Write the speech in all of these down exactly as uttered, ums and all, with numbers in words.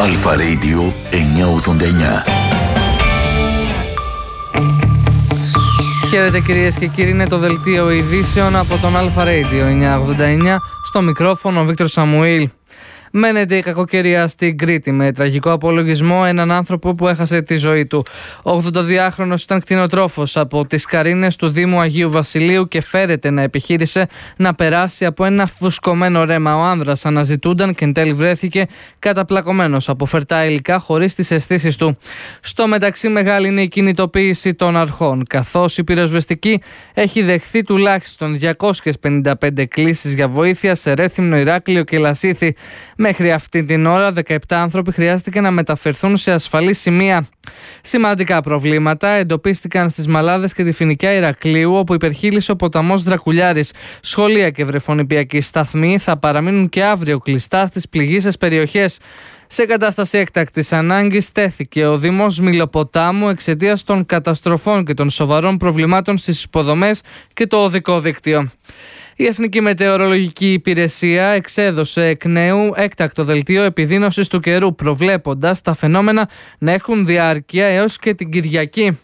Αλφα Radio εννιακόσια ογδόντα εννιά. Χαίρετε κυρίες και κύριοι, είναι το δελτίο ειδήσεων από τον Αλφα Radio εννιακόσια ογδόντα εννιά. Στο μικρόφωνο ο Βίκτορ Σαμουήλ. Μένεται η κακοκαιρία στην Κρήτη με τραγικό απολογισμό έναν άνθρωπο που έχασε τη ζωή του. Ο ογδονταδυάχρονος ήταν κτηνοτρόφος από τις Καρίνες του Δήμου Αγίου Βασιλείου και φέρεται να επιχείρησε να περάσει από ένα φουσκωμένο ρέμα. Ο άνδρας αναζητούνταν και εν τέλει βρέθηκε καταπλακωμένος από φερτά υλικά χωρίς τις αισθήσεις του. Στο μεταξύ, μεγάλη είναι η κινητοποίηση των αρχών, καθώς η πυροσβεστική έχει δεχθεί τουλάχιστον διακόσιες πενήντα πέντε κλήσεις για βοήθεια σε Ρέθυμνο, Ηράκλειο και Λασίθι. Μέχρι αυτή την ώρα, δεκαεπτά άνθρωποι χρειάστηκε να μεταφερθούν σε ασφαλή σημεία. Σημαντικά προβλήματα εντοπίστηκαν στις Μαλάδες και τη Φοινικιά Ηρακλείου, όπου υπερχείλησε ο ποταμός Δρακουλιάρης. Σχολεία και βρεφονιπιακοί σταθμοί θα παραμείνουν και αύριο κλειστά στις πληγείσες περιοχές. Σε κατάσταση έκτακτης ανάγκης τέθηκε ο Δήμος Μιλοποτάμου εξαιτίας των καταστροφών και των σοβαρών προβλημάτων στις υποδομές και το οδικό δίκτυο. Η Εθνική Μετεωρολογική Υπηρεσία εξέδωσε εκ νέου έκτακτο δελτίο επιδείνωσης του καιρού, προβλέποντας τα φαινόμενα να έχουν διάρκεια έως και την Κυριακή.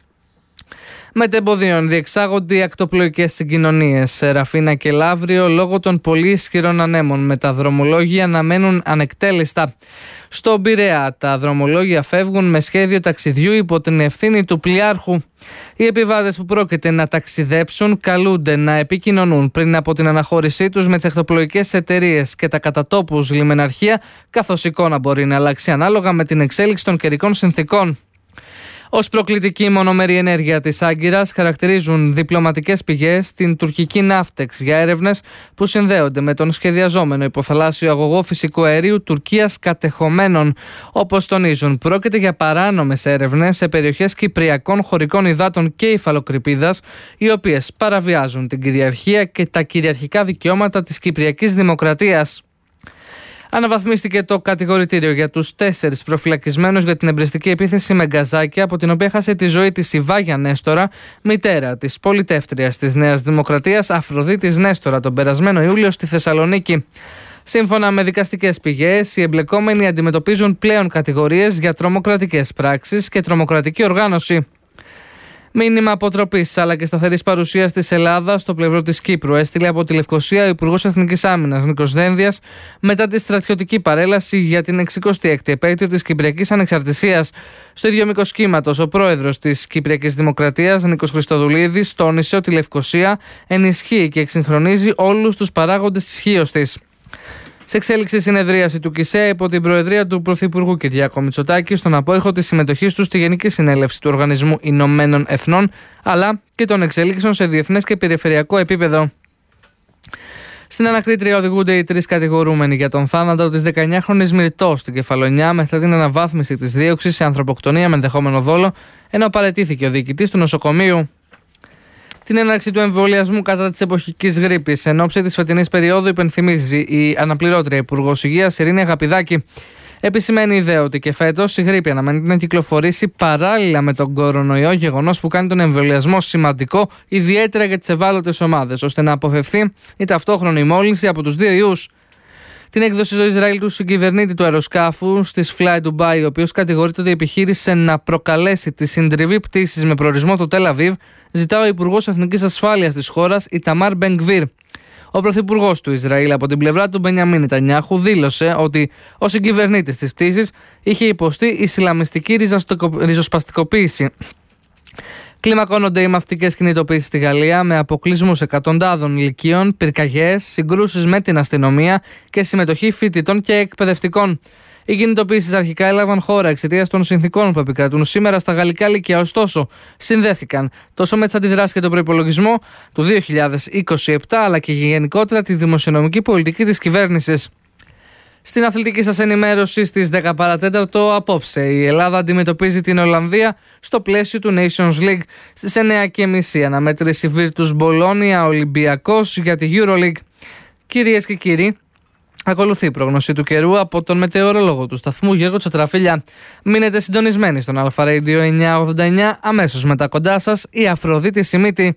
Μετεμποδίων διεξάγονται οι ακτοπλοϊκές συγκοινωνίες σε Ραφίνα και Λαύριο λόγω των πολύ ισχυρών ανέμων, με τα δρομολόγια να μένουν ανεκτέλεστα. Στον Πειραιά τα δρομολόγια φεύγουν με σχέδιο ταξιδιού υπό την ευθύνη του πλοιάρχου. Οι επιβάτες που πρόκειται να ταξιδέψουν καλούνται να επικοινωνούν πριν από την αναχώρησή τους με τις ακτοπλοϊκές εταιρείες και τα κατατόπους λιμεναρχεία, καθώς η εικόνα μπορεί να αλλάξει ανάλογα με την εξέλιξη των καιρικών συνθήκων. Ως προκλητική μονομερή ενέργεια της Άγκυρας χαρακτηρίζουν διπλωματικές πηγές την τουρκική Ναύτεξ για έρευνες που συνδέονται με τον σχεδιαζόμενο υποθαλάσσιο αγωγό φυσικού αερίου Τουρκίας κατεχομένων. Όπως τονίζουν, πρόκειται για παράνομες έρευνες σε περιοχές κυπριακών χωρικών υδάτων και υφαλοκρηπίδας, οι οποίες παραβιάζουν την κυριαρχία και τα κυριαρχικά δικαιώματα της Κυπριακής Δημοκρατίας. Αναβαθμίστηκε το κατηγορητήριο για τους τέσσερις προφυλακισμένους για την εμπρεστική επίθεση με γκαζάκια, από την οποία έχασε τη ζωή της η Βάγια Νέστορα, μητέρα της πολιτεύτριας της Νέας Δημοκρατίας Αφροδίτης Νέστορα, τον περασμένο Ιούλιο στη Θεσσαλονίκη. Σύμφωνα με δικαστικές πηγές, οι εμπλεκόμενοι αντιμετωπίζουν πλέον κατηγορίες για τρομοκρατικές πράξεις και τρομοκρατική οργάνωση. Μήνυμα αποτροπής αλλά και σταθερής παρουσίας της Ελλάδας στο πλευρό της Κύπρου έστειλε από τη Λευκοσία ο Υπουργός Εθνικής Άμυνας Νίκος Δένδιας μετά τη στρατιωτική παρέλαση για την εξηκοστή έκτη επέτειο της Κυπριακής Ανεξαρτησίας. Στο ίδιο μήκος κύματος, ο πρόεδρος της Κυπριακής Δημοκρατίας Νίκος Χριστοδουλίδης τόνισε ότι η Λευκοσία ενισχύει και εξυγχρονίζει όλους τους παράγοντες της ισχύως της. Σε εξέλιξη συνεδρίαση του ΚΙΣΕ υπό την προεδρία του Πρωθυπουργού Κυριάκο Μητσοτάκη, στον απόϊχο της συμμετοχής του στη Γενική Συνέλευση του Οργανισμού Ηνωμένων Εθνών, αλλά και των εξελίξεων σε διεθνές και περιφερειακό επίπεδο. Στην ανακρίτρια οδηγούνται οι τρεις κατηγορούμενοι για τον θάνατο της δεκαεννιάχρονης Μυρτώ στην Κεφαλονιά μετά την αναβάθμιση της δίωξης σε ανθρωποκτονία με ενδεχόμενο δόλο, ενώ παραιτήθηκε ο διοικητής του νοσοκομείου. Την έναρξη του εμβολιασμού κατά της εποχικής γρίπης εν ώψη της φετινής περίοδου υπενθυμίζει η αναπληρώτρια Υπουργός Υγείας Ειρήνη Αγαπηδάκη. Επισημαίνει η ΔΕ ότι και φέτος η γρίπη αναμένεται να κυκλοφορήσει παράλληλα με τον κορονοϊό, γεγονός που κάνει τον εμβολιασμό σημαντικό, ιδιαίτερα για τις ευάλωτες ομάδες, ώστε να αποφευθεί η ταυτόχρονη μόλυνση από τους δύο ιούς. Την έκδοση στο Ισραήλ του συγκυβερνήτη του αεροσκάφου στις Fly Dubai, ο οποίος κατηγορείται ότι επιχείρησε να προκαλέσει τη συντριβή πτήσης με προορισμό το Τελ Αβίβ, ζητά ο Υπουργός Εθνικής Ασφάλειας της χώρας, Ιταμάρ Μπενγκβίρ. Ο Πρωθυπουργός του Ισραήλ από την πλευρά του Μπενιαμίν Νετανιάχου δήλωσε ότι ο συγκυβερνήτης της πτήσης είχε υποστεί ισλαμιστική ριζοσπαστικοποίηση. Κλιμακώνονται οι μαυτικές κινητοποίησεις στη Γαλλία με αποκλεισμούς εκατοντάδων ηλικίων, πυρκαγιές, συγκρούσεις με την αστυνομία και συμμετοχή φοιτητών και εκπαιδευτικών. Οι κινητοποίησεις αρχικά έλαβαν χώρα εξαιτίας των συνθήκων που επικρατούν σήμερα στα γαλλικά λύκεια, ωστόσο συνδέθηκαν τόσο με τις αντιδράσεις και τον προϋπολογισμό του δύο χιλιάδες είκοσι επτά αλλά και γενικότερα τη δημοσιονομική πολιτική της κυβέρνησης. Στην αθλητική σας ενημέρωση στις δέκα παρά τέταρτο απόψε η Ελλάδα αντιμετωπίζει την Ολλανδία στο πλαίσιο του Nations League. Στις εννιά και μισή αναμέτρηση Virtus Bologna Ολυμπιακός για τη EuroLeague. Κυρίες και κύριοι, ακολουθεί η πρόγνωση του καιρού από τον μετεωρολόγο του σταθμού Γιώργο Τσατραφίλια. Μείνετε συντονισμένοι στον Αλφα Radio εννιακόσια ογδόντα εννιά, αμέσως μετά κοντά σας η Αφροδίτη Σιμίτη.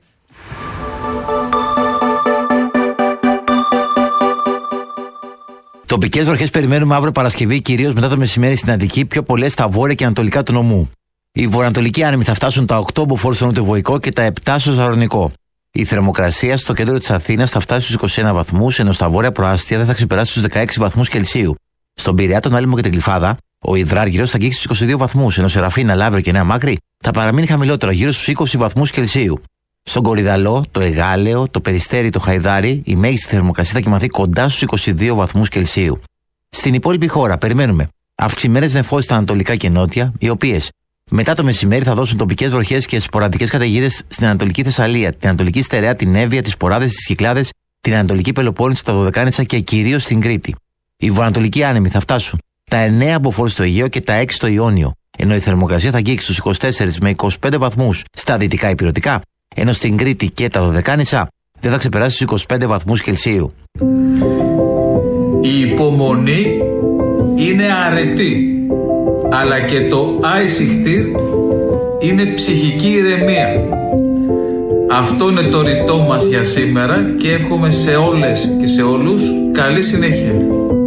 Τοπικές βροχές περιμένουμε αύριο Παρασκευή, κυρίως μετά το μεσημέρι στην Αττική, πιο πολλές στα βόρεια και ανατολικά του νομού. Οι βορειοανατολικοί άνεμοι θα φτάσουν τα οκτώ μποφόρ στο νοτιοβοϊκό και τα επτά στο ζαρονικό. Η θερμοκρασία στο κέντρο της Αθήνας θα φτάσει στους είκοσι ένα βαθμούς, ενώ στα βόρεια προάστια δεν θα ξεπεράσει τους δεκαέξι βαθμούς Κελσίου. Στον Πειραιά, τον Άλυμο και την Γλυφάδα, ο υδράργυρος θα αγγίξει στους είκοσι δύο βαθμούς, ενώ σε Ραφίνα, Λαύριο και Νέα Μάκρη θα παραμείνει χαμηλότερο, γύρω στους είκοσι βαθμούς Κελσίου. Στον Κορυδαλό, το Εγάλεο, το Περιστέρι, το Χαϊδάρι, η μέγιστη θερμοκρασία θα κοιμαθεί κοντά στους είκοσι δύο βαθμούς Κελσίου. Στην υπόλοιπη χώρα περιμένουμε αυξημένες νεφώσεις στα ανατολικά και νότια, οι οποίες μετά το μεσημέρι θα δώσουν τοπικές βροχές και σποραδικές καταιγίδες στην Ανατολική Θεσσαλία, την Ανατολική Στερεά, την Εύβοια, τις Ποράδες, τις Κυκλάδες, την Ανατολική Πελοπόννησο, τα Δωδεκάνησα και κυρίως στην Κρήτη. Οι βορειοανατολικοί άνεμοι θα φτάσουν τα εννέα μποφόρ στο Αιγαίο και τα έξι στο Ιόνιο, ενώ η θερμοκρασία θα αγγίξει στους είκοσι τέσσερα με είκοσι πέντε βαθμούς στα δυτικά ηπειρωτικά, ενώ στην Κρήτη και τα Δωδεκάνησα δεν θα ξεπεράσει στους είκοσι πέντε βαθμούς Κελσίου. Η υπομονή είναι αρετή, αλλά και το άισιχτήρ είναι ψυχική ηρεμία. Αυτό είναι το ρητό μας για σήμερα και εύχομαι σε όλες και σε όλους καλή συνέχεια.